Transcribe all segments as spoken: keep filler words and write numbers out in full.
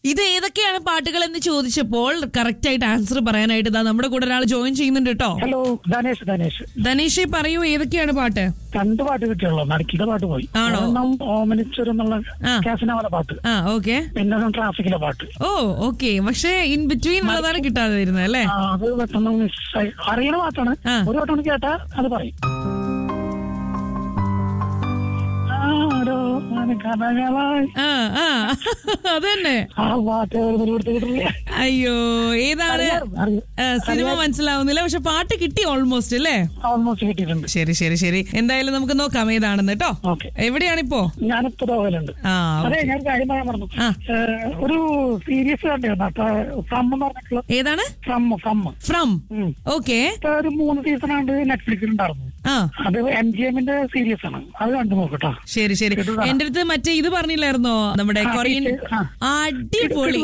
ഇത് ഏതൊക്കെയാണ് പാട്ടുകൾ എന്ന് ചോദിച്ചപ്പോൾ കറക്റ്റ് ആയിട്ട് ആൻസർ പറയാനായിട്ട് ഇതാ നമ്മുടെ കൂടെ ഒരാൾ ജോയിൻ ചെയ്യുന്നുണ്ട് കേട്ടോ. ഹലോ, ധനേഷ് ധനേഷ് ധനേഷ് പറയൂ, ഏതൊക്കെയാണ് പാട്ട്? രണ്ട് പാട്ട് കിട്ടിയുള്ളൂ. നടുക്കിയുടെ പാട്ട് പോയി. ആണോ? ഓമനിച്ചൊരെന്നുള്ള കാസിനാവല പാട്ട്. ആ ഓക്കെ. പിന്നെ ട്രാഫിക്കിലെ പാട്ട്. ഓ ഓക്കെ. പക്ഷെ ഇൻ ബിറ്റ്വീൻ ഉള്ളതാണ് കിട്ടാതെ വരുന്നത് അല്ലേ? അത് പെട്ടെന്ന് മിസ്സായി. അറിയണ പാട്ടാണ്. ഒരു വട്ടം കേട്ടാ അത് പറയും. അതന്നെ. അയ്യോ, ഏതാണ് സിനിമ മനസ്സിലാവുന്നില്ല, പക്ഷെ പാട്ട് കിട്ടി ഓൾമോസ്റ്റ് അല്ലേ? ഓൾമോസ്റ്റ് കിട്ടിയിട്ടുണ്ട്. ശരി ശരി ശരി. എന്തായാലും നമുക്ക് നോക്കാം ഏതാണെന്ന് കേട്ടോ. എവിടെയാണിപ്പോ? ഞാനിപ്പോ ോവലുണ്ട്. അതെ, ഞാൻ കാര്യം പറയാൻ പറഞ്ഞു. ഒരു സീരീസ് കണ്ടിരുന്നു ഫ്രം എന്ന് പറഞ്ഞിട്ടുള്ള. ഏതാണ്? From from from okay. ഒരു മൂന്ന് സീസൺ ആണ് നെറ്റ്ഫ്ലിക്സിൽ ഉണ്ടായിരുന്നു. അത് എം ജി എമ്മിന്റെ സീരീസ് ആണ്. അത് കണ്ടു നോക്കട്ടോ. ശരി ശരി. എന്റെ അടുത്ത് മറ്റേ ഇത് പറഞ്ഞില്ലായിരുന്നോ നമ്മുടെ കൊറിയൻ? അടിപൊളി,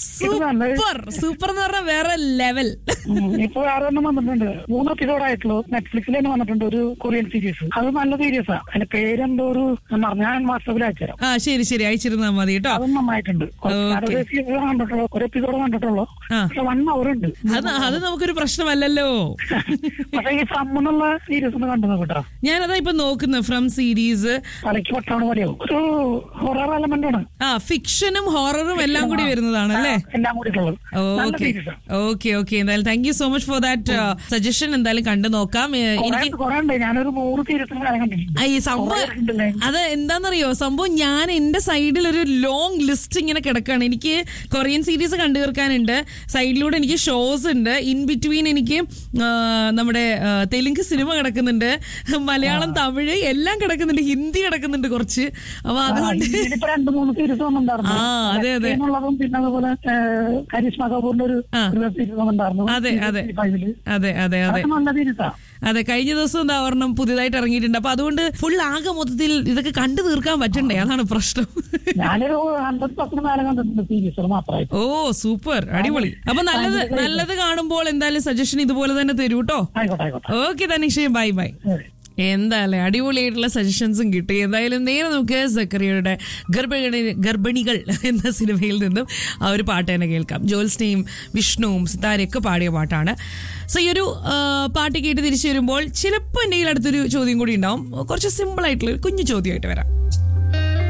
സൂപ്പർ സൂപ്പർ എന്ന് പറഞ്ഞാൽ വേറെ ലെവൽ. ഇപ്പൊ ആറെണ്ണം വന്നിട്ടുണ്ട്. മൂന്ന് എപ്പിസോഡ് ആയിട്ടുള്ളൂ. നെറ്റ്ഫ്ലിക്സിൽ തന്നെ വന്നിട്ടുണ്ട് ഒരു കൊറിയൻ സീരീസ്. അത് നല്ല സീരീസാ. അതിന്റെ പേരെന്തോ ഒരു ഞാൻ വാട്സാപ്പിൽ അയച്ചുതരാം. ആ ശരി ശരി, അയച്ചിരുന്നാ മതി കേട്ടോ. അതും നന്നായിട്ടുണ്ട്. ഒരു എപ്പിസോഡ് കണ്ടിട്ടുള്ളൂ. പക്ഷെ വൺ അവർ ഉണ്ട്. അത് നമുക്കൊരു പ്രശ്നമല്ലല്ലോ. പക്ഷെ ഈ ഫ്രം എന്നുള്ള സീരീസ് ഒന്ന് കണ്ടു നോക്കട്ടോ. ഞാനതാ ഇപ്പൊ നോക്കുന്നത് ഫ്രം സീരീസ്. തലയ്ക്ക് പട്ടാണ് പോലെയോ ഒരു ഹൊറർ എലമെന്റ് ആണ്. ആ, ഫിക്ഷനും ഹൊററും എല്ലാം കൂടി വരുന്നതാണ് അല്ലേ? എല്ലാം കൂടി ഉള്ളത്. Okay okay okay. എന്തായാലും thank you so much for that suggestion. എന്തായാലും കണ്ടു നോക്കാം. എനിക്ക് ഞാനൊരു നൂറ് സീരീസ് ഈ സംഭവം അത് എന്താണെന്നറിയോ സംഭവം, ഞാൻ എന്റെ സൈഡിൽ ഒരു ലോങ് ലിസ്റ്റ് ഇങ്ങനെ കിടക്കാണ്. എനിക്ക് കൊറിയൻ സീരീസ് കണ്ടു തീർക്കാനുണ്ട്. സൈഡിലൂടെ എനിക്ക് ഷോസ് ഉണ്ട്. ഇൻ ബിറ്റ്വീൻ എനിക്ക് നമ്മുടെ തെലുങ്ക് സിനിമ കിടക്കുന്നുണ്ട്, മലയാളം, തമിഴ് എല്ലാം കിടക്കുന്നുണ്ട്, ഹിന്ദി കിടക്കുന്നുണ്ട് കുറച്ച്. അപ്പൊ അതുകൊണ്ട് രണ്ട് മൂന്ന് സീരീസ് വന്നിട്ടുണ്ടായിരുന്നു. ആ അതെ അതെ. പിന്നെ അതുപോലെ കരിഷ്മ കപൂറിന്റെ ഒരു സീരീസ് വന്നിട്ടുണ്ടായിരുന്നു. അതെ അതെ അതെ അതെ അതെ നല്ല സീരീസാ. അതെ, കഴിഞ്ഞ ദിവസം എന്താ ഒരെണ്ണം പുതിയതായിട്ട് ഇറങ്ങിയിട്ടുണ്ട്. അപ്പൊ അതുകൊണ്ട് ഫുൾ ആകെ മൊത്തത്തിൽ ഇതൊക്കെ കണ്ടു തീർക്കാൻ പറ്റണ്ടേ, അതാണ് പ്രശ്നം. ഞാനൊരു ഹൺഡ്രഡ് പെർസെന്റ് മേലെ കണ്ടിട്ടുണ്ട് സീരീസ് മാത്രമായിട്ട്. ഓ സൂപ്പർ, അടിപൊളി. അപ്പൊ നല്ലത് നല്ലത് കാണുമ്പോൾ എന്തായാലും സജഷൻ ഇതുപോലെ തന്നെ തരൂ കേട്ടോ. Okay Tanishq, bye bye. എന്തായാലും അടിപൊളിയായിട്ടുള്ള സജഷൻസും കിട്ടി. എന്തായാലും നേരെ നമുക്ക് സക്കറിയയുടെ ഗർഭിണി ഗർഭിണികൾ എന്ന സിനിമയിൽ നിന്നും ആ ഒരു പാട്ട് തന്നെ കേൾക്കാം. ജോൽസ്നയും വിഷ്ണുവും സിതാരയൊക്കെ പാടിയ പാട്ടാണ്. സോ ഈ ഒരു പാട്ട് കേട്ട് തിരിച്ചു വരുമ്പോൾ ചിലപ്പോൾ എൻ്റെ അടുത്തൊരു ചോദ്യം കൂടി ഉണ്ടാവും. കുറച്ച് സിമ്പിൾ ആയിട്ടുള്ള ഒരു കുഞ്ഞു ചോദ്യമായിട്ട് വരാം.